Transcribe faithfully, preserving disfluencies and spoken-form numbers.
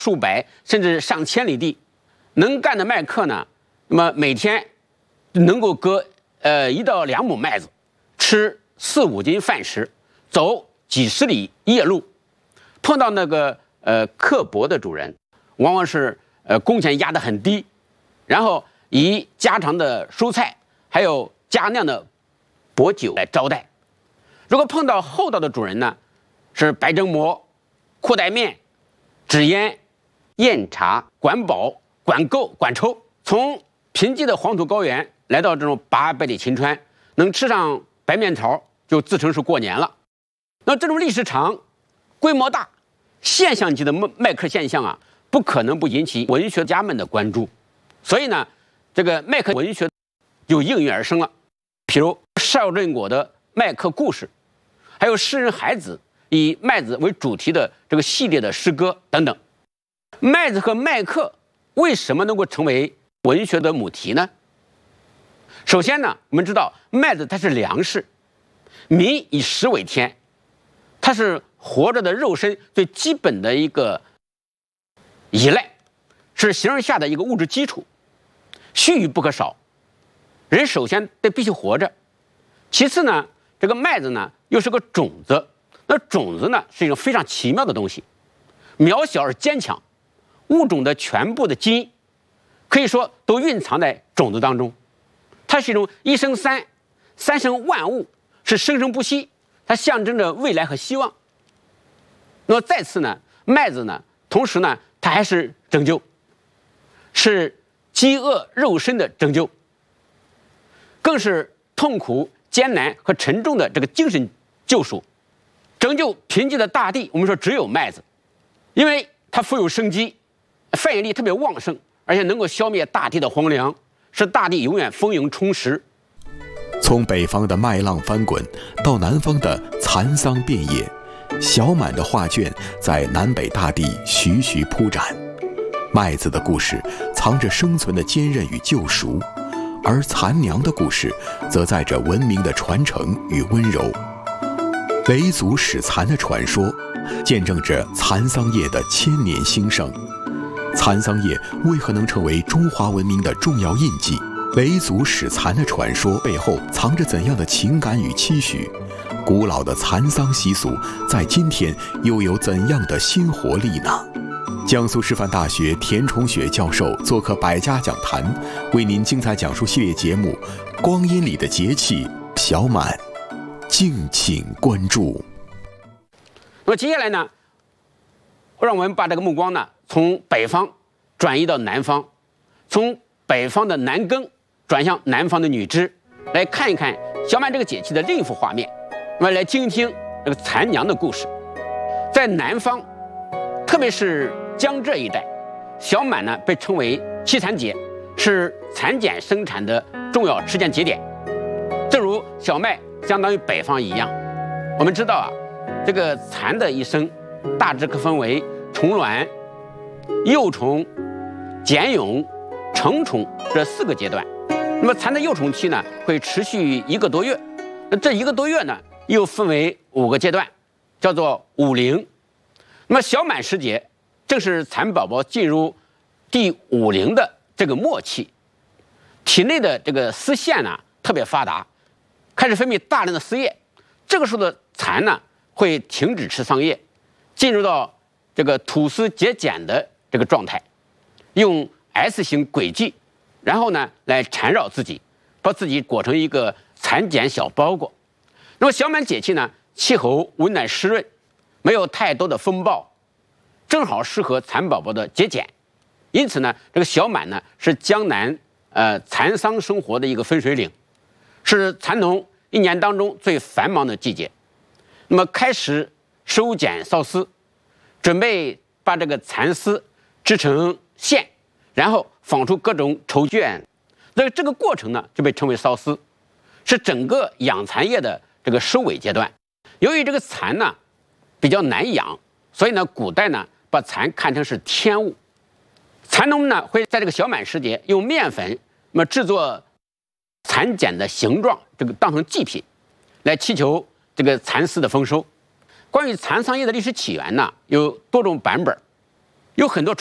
数百甚至上千里地。能干的麦客呢，那么每天能够割呃一到两亩麦子，吃四五斤饭食，走几十里夜路。碰到那个呃刻薄的主人，往往是呃工钱压得很低，然后以家常的蔬菜还有佳酿的薄酒来招待。如果碰到厚道的主人呢，是白蒸馍、裤带面、纸烟、宴茶、管饱、管够、管抽。从贫瘠的黄土高原来到这种八百里秦川，能吃上白面条就自称是过年了。那这种历史长、规模大、现象级的麦客现象啊，不可能不引起文学家们的关注。所以呢，这个麦客文学就应运而生了。譬如邵振国的麦客故事，还有诗人海子以麦子为主题的这个系列的诗歌等等。麦子和麦客为什么能够成为文学的母题呢？首先呢，我们知道麦子它是粮食，民以食为天，它是活着的肉身最基本的一个依赖，是形而下的一个物质基础，须臾不可少。人首先得必须活着，其次呢，这个麦子呢又是个种子，那种子呢是一种非常奇妙的东西，渺小而坚强，物种的全部的基因可以说都蕴藏在种子当中。它是一种一生三，三生万物，是生生不息，它象征着未来和希望。那么再次呢，麦子呢，同时呢，它还是拯救，是饥饿肉身的拯救，更是痛苦、艰难和沉重的这个精神救赎。拯救贫瘠的大地，我们说只有麦子，因为它富有生机，繁衍力特别旺盛，而且能够消灭大地的荒凉，使大地永远丰盈充实。 从北方的麦浪翻滚到南方的蚕桑遍野，小满的画卷在南北大地徐徐铺展。麦子的故事藏着生存的坚韧与救赎，而蚕娘的故事则载着文明的传承与温柔。嫘族始蚕的传说见证着蚕桑业的千年兴盛。蚕桑业为何能成为中华文明的重要印记？嫘族始蚕的传说背后藏着怎样的情感与期许？古老的蚕桑习俗在今天又有怎样的新活力呢？江苏师范大学田崇雪教授做客百家讲坛，为您精彩讲述系列节目《光阴里的节气小满》，敬请关注。 那么接下来呢，让我们把这个目光呢从北方转移到南方，从北方的男耕转向南方的女织，来看一看小满这个节气的另一幅画面。那么来听一听这个蚕娘的故事。在南方，特别是江浙一带，小满呢被称为七蚕节，是蚕茧生产的重要时间节点。正如小麦相当于北方一样，我们知道啊，这个蚕的一生大致可分为虫卵、幼虫、茧蛹、成虫这四个阶段。那么蚕的幼虫期呢，会持续一个多月。那这一个多月呢，又分为五个阶段，叫做五龄。那么小满时节，正是蚕宝宝进入第五龄的这个末期，体内的这个丝线呢特别发达，开始分泌大量的丝液。这个时候的蚕呢会停止吃桑叶，进入到这个吐丝结茧的这个状态，用 S 型轨迹，然后呢来缠绕自己，把自己裹成一个蚕茧小包裹。那么小满节气呢，气候温暖湿润，没有太多的风暴，正好适合蚕宝宝的结茧。因此呢，这个小满呢是江南呃蚕桑生活的一个分水岭，是蚕农一年当中最繁忙的季节。那么开始收茧缫丝，准备把这个蚕丝织成线，然后纺出各种绸绢。那这个过程呢就被称为缫丝，是整个养蚕业的这个收尾阶段。由于这个蚕呢比较难养，所以呢古代呢把蚕看成是天物。蚕农们呢会在这个小满时节用面粉那么制作蚕茧的形状，这个当成祭品，来祈求这个蚕丝的丰收。关于蚕桑业的历史起源呢，有多种版本。 有很多